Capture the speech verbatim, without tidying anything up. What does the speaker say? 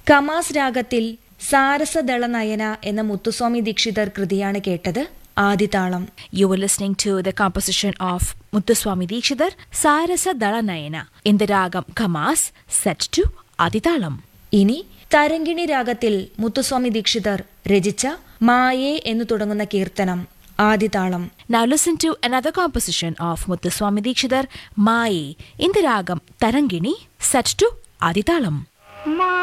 കമാസ് രാഗത്തിൽ സാരസദളനയന എന്ന മുത്തുസ്വാമി ദീക്ഷിതർ കൃതിയാണ് കേട്ടത്. ആദിതാളം. You were listening to the composition of Muthuswami Dikshidhar, Sarasa Dalanayana, in the ragam Kamas, set to Adithalam. ഇനി തരങ്കിണി രാഗത്തിൽ മുത്തുസ്വാമി ദീക്ഷിതർ രചിച്ച മായേ എന്നു തുടങ്ങുന്ന കീർത്തനം. ആദിതാളം. Now listen to another composition of Muthuswami Dikshidhar, Maaye, in the ragam Tarangini, set to Adithalam.